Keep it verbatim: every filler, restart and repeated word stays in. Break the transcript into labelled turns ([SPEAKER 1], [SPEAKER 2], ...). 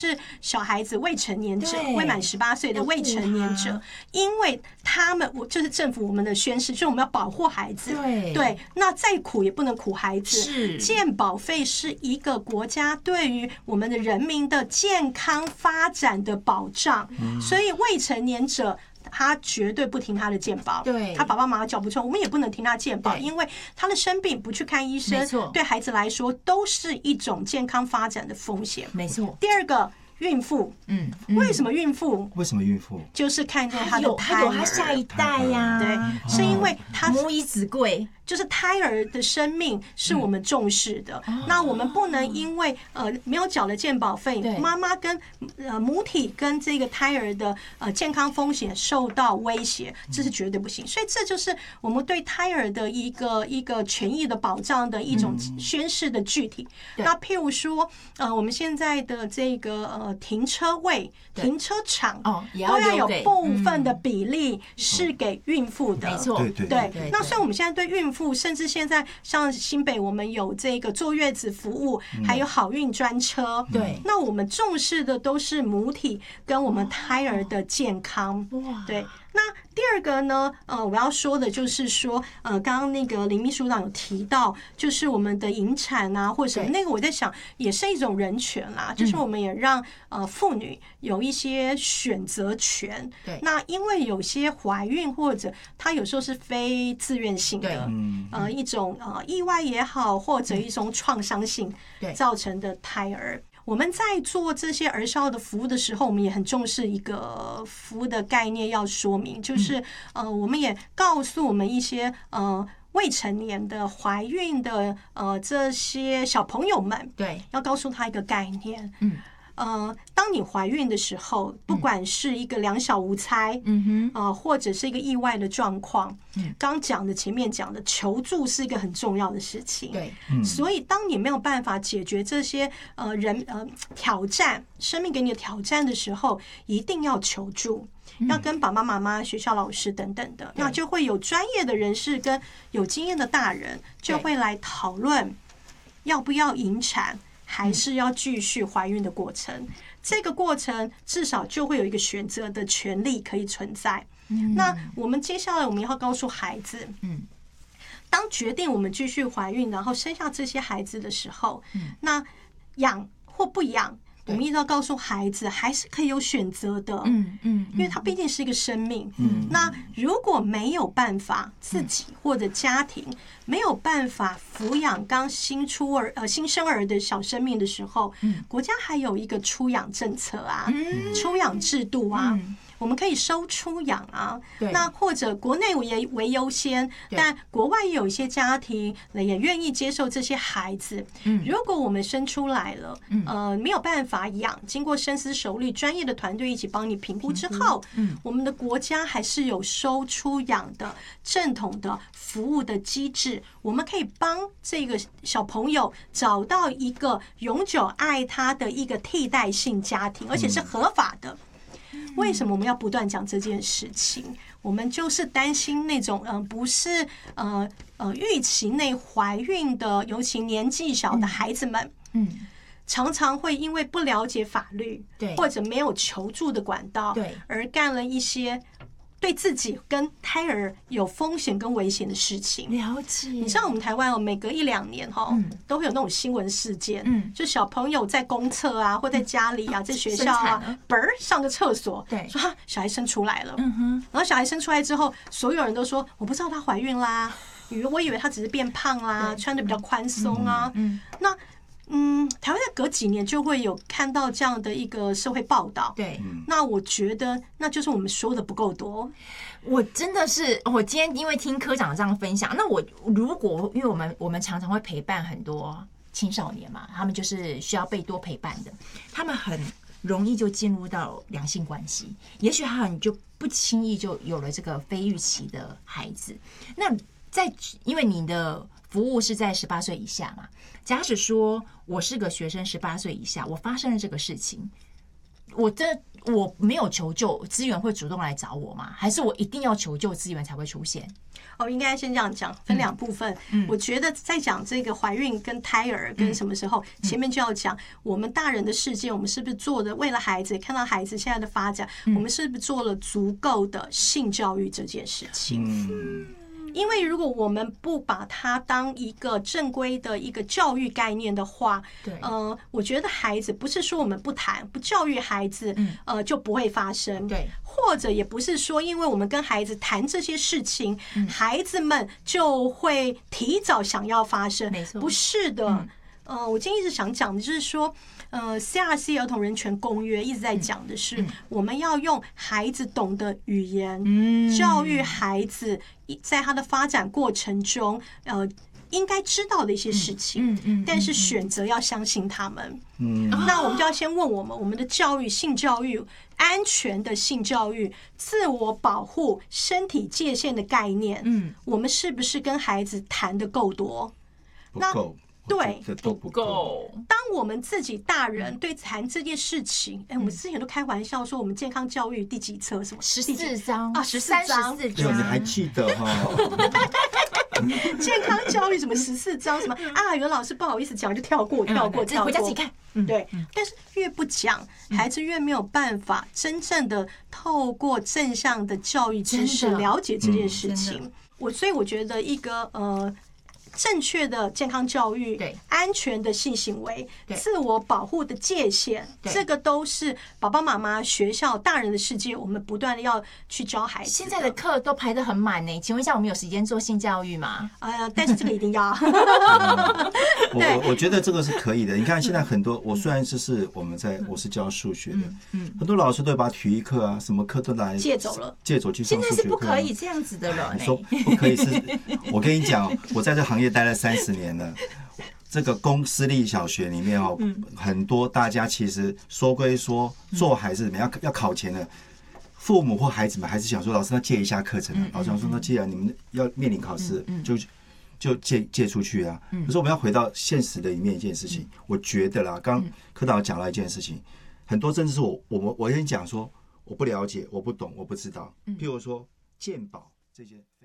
[SPEAKER 1] 是小孩子、未成年者、未满十八岁的未成年者，因为他们，我这是政府我们的宣示，就是我们要保护孩子。
[SPEAKER 2] 对
[SPEAKER 1] 对，那再苦也不能苦孩子。
[SPEAKER 2] 是，
[SPEAKER 1] 健保费是一个国家对于我们的人民的健康发展的保障，嗯、所以未成年者。他绝对不听他的健保，
[SPEAKER 2] 对，
[SPEAKER 1] 他爸爸妈妈叫不出，我们也不能听他健保，因为他的生病不去看医生，对孩子来说都是一种健康发展的风险。
[SPEAKER 2] 没错。
[SPEAKER 1] 第二个，孕妇，嗯，为什么孕妇？
[SPEAKER 3] 为什么孕妇？
[SPEAKER 1] 就是看见他的胎儿，
[SPEAKER 2] 有他下一代呀、啊，
[SPEAKER 1] 对，是因为他
[SPEAKER 2] 母以子贵。
[SPEAKER 1] 就是胎儿的生命是我们重视的，嗯、那我们不能因为呃没有缴了健保费，妈妈跟呃母体跟这个胎儿的呃健康风险受到威胁，这是绝对不行。所以这就是我们对胎儿的一个一个权益的保障的一种宣示的具体。嗯、那譬如说，呃，我们现在的这个呃停车位、停车场哦，都要有部分的比例是给孕妇的，
[SPEAKER 2] 没错，
[SPEAKER 3] 对对
[SPEAKER 1] 对。那所以我们现在对孕妇。甚至现在像新北，我们有这个坐月子服务，还有好运专车。
[SPEAKER 2] 对，
[SPEAKER 1] 那我们重视的都是母体跟我们胎儿的健康。
[SPEAKER 2] 哇，
[SPEAKER 1] 对。那第二个呢，呃，我要说的就是说，呃，刚刚那个林秘书长有提到，就是我们的引产啊，或者什么，那个我在想，也是一种人权啦，就是我们也让呃妇女有一些选择权。
[SPEAKER 2] 对，
[SPEAKER 1] 那因为有些怀孕或者她有时候是非自愿性的，呃，一种呃意外也好，或者一种创伤性造成的胎儿。我们在做这些儿少的服务的时候，我们也很重视一个服务的概念要说明，就是呃，我们也告诉我们一些呃未成年的怀孕的呃这些小朋友们，
[SPEAKER 2] 对，
[SPEAKER 1] 要告诉他一个概念，
[SPEAKER 2] 嗯。
[SPEAKER 1] 呃，当你怀孕的时候，不管是一个两小无猜，
[SPEAKER 2] 嗯哼，
[SPEAKER 1] 呃，或者是一个意外的状况，
[SPEAKER 2] 嗯，
[SPEAKER 1] 刚讲的前面讲的求助是一个很重要的事情，
[SPEAKER 2] 对，
[SPEAKER 3] 嗯，
[SPEAKER 1] 所以当你没有办法解决这些呃人呃挑战，生命给你的挑战的时候，一定要求助，要跟爸爸妈妈、学校老师等等的，那就会有专业的人士跟有经验的大人就会来讨论要不要引产。还是要继续怀孕的过程，这个过程至少就会有一个选择的权利可以存在。那我们接下来我们要告诉孩子，
[SPEAKER 2] 嗯，
[SPEAKER 1] 当决定我们继续怀孕，然后生下这些孩子的时候，那养或不养，我们一定要告诉孩子，还是可以有选择的，
[SPEAKER 2] 嗯嗯，
[SPEAKER 1] 因为它毕竟是一个生命。嗯，那如果没有办法自己或者家庭没有办法抚养刚新出儿呃新生儿的小生命的时候，嗯，国家还有一个出养政策啊，嗯，出养制度啊。嗯，我们可以收出养啊，那或者国内也为优先，但国外也有一些家庭也愿意接受这些孩子。如果我们生出来了，呃，没有办法养，经过深思熟虑，专业的团队一起帮你评估之后，我们的国家还是有收出养的正统的服务的机制，我们可以帮这个小朋友找到一个永久爱他的一个替代性家庭，而且是合法的。为什么我们要不断讲这件事情？我们就是担心那种呃不是呃呃预期内怀孕的，尤其年纪小的孩子们，嗯，常常会因为不了解法律，
[SPEAKER 2] 对，
[SPEAKER 1] 或者没有求助的管道，
[SPEAKER 2] 对，
[SPEAKER 1] 而干了一些对自己跟胎儿有风险跟危险的事情。
[SPEAKER 2] 了解。
[SPEAKER 1] 你知道我们台湾哦，每隔一两年哈、嗯，都会有那种新闻事件，嗯，就小朋友在公厕啊，或在家里啊，在学校啊，嘣儿上个厕所，
[SPEAKER 2] 对，
[SPEAKER 1] 说哈小孩生出来了，
[SPEAKER 2] 嗯哼，
[SPEAKER 1] 然后小孩生出来之后，所有人都说我不知道她怀孕啦，我以为她只是变胖啦，穿得比较宽松啊，嗯，那。嗯，台湾在隔几年就会有看到这样的一个社会报道，
[SPEAKER 2] 对，
[SPEAKER 1] 那我觉得那就是我们说的不够多。
[SPEAKER 2] 我真的是，我今天因为听科长这样分享，那我如果因为我们我们常常会陪伴很多青少年嘛，他们就是需要被多陪伴的，他们很容易就进入到两性关系，也许他很就不轻易就有了这个非预期的孩子。那在因为你的服务是在十八岁以下嘛，假使说我是个学生，十八岁以下，我发生了这个事情， 我这我没有求救，资源会主动来找我吗？还是我一定要求救资源才会出现？
[SPEAKER 1] 哦，应该先这样讲，分两部分。嗯、我觉得在讲这个怀孕跟胎儿跟什么时候，嗯、前面就要讲我们大人的世界，我们是不是做的为了孩子，看到孩子现在的发展，嗯、我们是不是做了足够的性教育这件事情？嗯。因为如果我们不把它当一个正规的一个教育概念的话，对，呃，我觉得孩子不是说我们不谈不教育孩子，嗯、呃，就不会发生，对，或者也不是说因为我们跟孩子谈这些事情，嗯、孩子们就会提早想要发生，没错，不是的。嗯呃，我今天一直想讲的就是说，呃 ，C R C 儿童人权公约一直在讲的是，我们要用孩子懂的语言，嗯、教育孩子在他的发展过程中，呃，应该知道的一些事情，嗯嗯，但是选择要相信他们，嗯，那我们就要先问我们，我们的教育、性教育、安全的性教育、自我保护、身体界限的概念，嗯，我们是不是跟孩子谈的够多？
[SPEAKER 3] 不够。
[SPEAKER 1] 对，
[SPEAKER 3] 都不够。
[SPEAKER 1] 当我们自己大人对谈这件事情，哎，我们之前都开玩笑说，我们健康教育第几册？什么
[SPEAKER 2] 十四章
[SPEAKER 1] 啊？十三章？
[SPEAKER 3] 对，你还记得哈？
[SPEAKER 1] 健康教育什么十四章？什么啊？有老师不好意思讲，就跳过，跳过，跳过。
[SPEAKER 2] 回家自己看。
[SPEAKER 1] 对，但是越不讲，孩子越没有办法真正的透过正向的教育知识了解这件事情。我所以我觉得一个呃。正确的健康教育，对安全的性行为，自我保护的界限，这个都是爸爸妈妈、学校、大人的世界，我们不断的要去教孩子。
[SPEAKER 2] 现在的课都排得很满呢，请问一下，我们有时间做性教育吗？
[SPEAKER 1] 哎呀，但是这个一定要。
[SPEAKER 3] 我我觉得这个是可以的。你看现在很多，我虽然是是我们在我是教数学的，嗯，很多老师都把体育课啊、什么课都来
[SPEAKER 1] 借走了，
[SPEAKER 3] 借走去上数学课。
[SPEAKER 2] 现在是不可以这样子的了。
[SPEAKER 3] 你说不可以是？我跟你讲，我在这行业待了三十年了，这个公私立小学里面哦，很多大家其实说归说，做还是怎么样，要考前的，父母或孩子们还是想说，老师那借一下课程啊，老师想说那既然你们要面临考试，就就借借出去啊。可是我们要回到现实的里面一件事情，我觉得啦，刚柯导讲了一件事情，很多真的是我我们我跟你讲说，我不了解，我不懂，我不知道，譬如说健保这些。